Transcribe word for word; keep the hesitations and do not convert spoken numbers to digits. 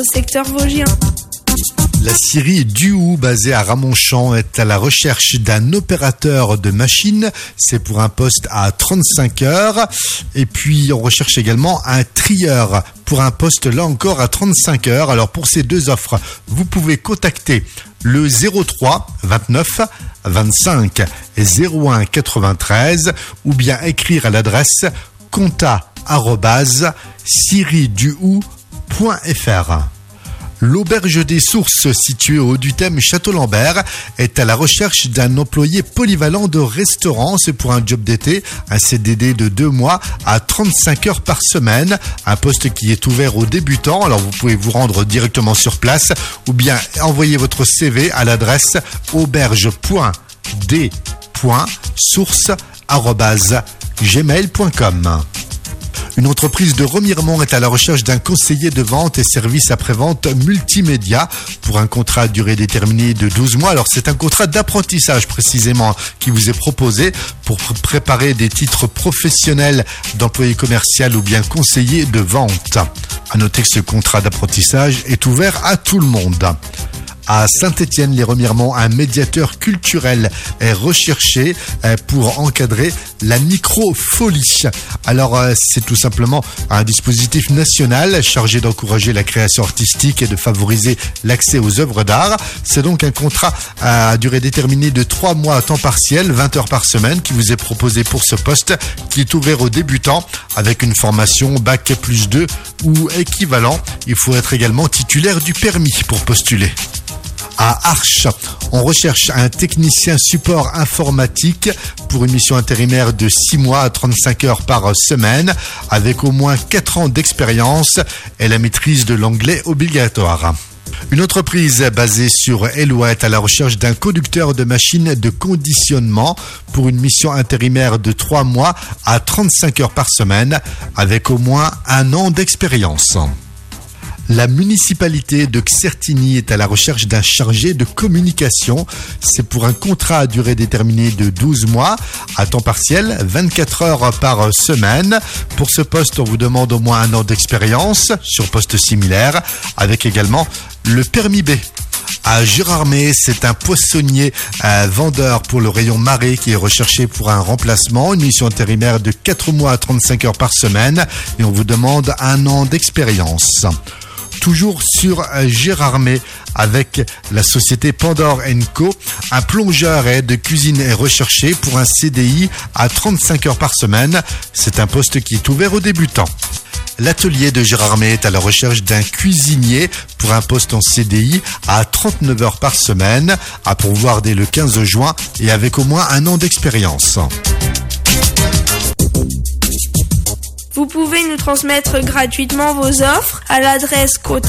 au secteur vosgien. La scierie Duhoux, basée à Ramonchamp, est à la recherche d'un opérateur de machine. C'est pour un poste à trente-cinq heures. Et puis, on recherche également un trieur pour un poste, là encore, à trente-cinq heures. Alors, pour ces deux offres, vous pouvez contacter le zéro trois vingt-neuf vingt-cinq zéro un quatre-vingt-treize ou bien écrire à l'adresse compta arobase scierie duhoux point f r. L'Auberge des Sources, située au haut du thème Château-Lambert, est à la recherche d'un employé polyvalent de restaurant. C'est pour un job d'été, un C D D de deux mois à trente-cinq heures par semaine. Un poste qui est ouvert aux débutants. Alors vous pouvez vous rendre directement sur place ou bien envoyer votre C V à l'adresse auberge point d point source arobase gmail point com. Une entreprise de Remiremont est à la recherche d'un conseiller de vente et service après-vente multimédia pour un contrat à durée déterminée de douze mois. Alors c'est un contrat d'apprentissage précisément qui vous est proposé pour préparer des titres professionnels d'employé commercial ou bien conseiller de vente. À noter que ce contrat d'apprentissage est ouvert à tout le monde. À Saint-Étienne-les-Remiremont, un médiateur culturel est recherché pour encadrer la microfolie. Alors, c'est tout simplement un dispositif national chargé d'encourager la création artistique et de favoriser l'accès aux œuvres d'art. C'est donc un contrat à durée déterminée de trois mois à temps partiel, vingt heures par semaine, qui vous est proposé pour ce poste, qui est ouvert aux débutants avec une formation bac plus deux ou équivalent. Il faut être également titulaire du permis pour postuler. À Arches, on recherche un technicien support informatique pour une mission intérimaire de six mois à trente-cinq heures par semaine avec au moins quatre ans d'expérience et la maîtrise de l'anglais obligatoire. Une entreprise basée sur Éloie est à la recherche d'un conducteur de machine de conditionnement pour une mission intérimaire de trois mois à trente-cinq heures par semaine avec au moins un an d'expérience. La municipalité de Xertigny est à la recherche d'un chargé de communication. C'est pour un contrat à durée déterminée de douze mois, à temps partiel, vingt-quatre heures par semaine. Pour ce poste, on vous demande au moins un an d'expérience sur poste similaire, avec également le permis B. À Gérardmer, c'est un poissonnier un vendeur pour le rayon marée qui est recherché pour un remplacement, une mission intérimaire de quatre mois à trente-cinq heures par semaine et on vous demande un an d'expérience. Toujours sur Gérardmer avec la société Pandore and Co. Un plongeur et aide de cuisine est recherché pour un C D I à trente-cinq heures par semaine. C'est un poste qui est ouvert aux débutants. L'atelier de Gérardmer est à la recherche d'un cuisinier pour un poste en C D I à trente-neuf heures par semaine, à pourvoir dès le quinze juin et avec au moins un an d'expérience. Vous pouvez nous transmettre gratuitement vos offres à l'adresse compta